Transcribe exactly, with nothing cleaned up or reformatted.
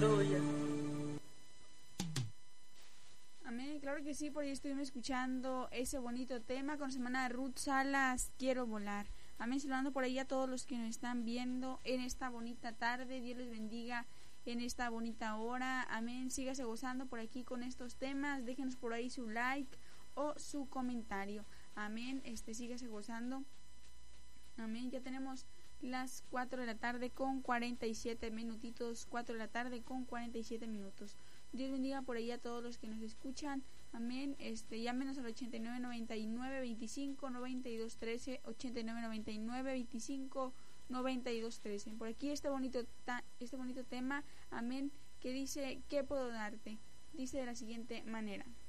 tuya. Amén, claro que sí, por ahí estuvimos escuchando ese bonito tema con semana de Ruth Salas, Quiero Volar. Amén, saludando por ahí a todos los que nos están viendo en esta bonita tarde. Dios les bendiga en esta bonita hora. Amén, sígase gozando por aquí con estos temas. Déjenos por ahí su like o su comentario. Amén, este sígase gozando. Amén, ya tenemos las cuatro de la tarde con cuarenta y siete minutitos. cuatro de la tarde con cuarenta y siete minutos. Dios bendiga por ahí a todos los que nos escuchan. Amén. Este, llámenos al ochenta y nueve noventa y nueve veinticinco noventa y dos trece, ochenta y nueve noventa y nueve veinticinco noventa y dos trece. Por aquí este bonito ta, este bonito tema, amén, que dice, ¿qué puedo darte? Dice de la siguiente manera: